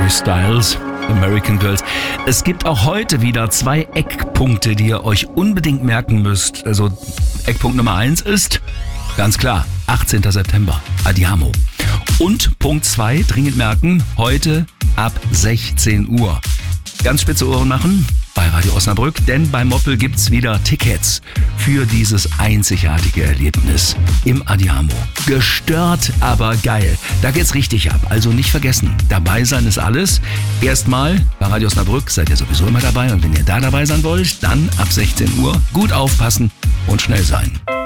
Harry Styles, American Girls. Es gibt auch heute wieder 2 Eckpunkte, die ihr euch unbedingt merken müsst. Also Eckpunkt Nummer 1 ist, ganz klar, 18. September, Andiamo. Und Punkt 2, dringend merken, heute ab 16 Uhr. Ganz spitze Ohren machen bei Radio Osnabrück, denn bei Moppel gibt's wieder Tickets für dieses einzigartige Erlebnis im Andiamo. Gestört, aber geil. Da geht's richtig ab, also nicht vergessen. Dabei sein ist alles. Erstmal bei Radio Osnabrück seid ihr sowieso immer dabei und wenn ihr da dabei sein wollt, dann ab 16 Uhr gut aufpassen und schnell sein.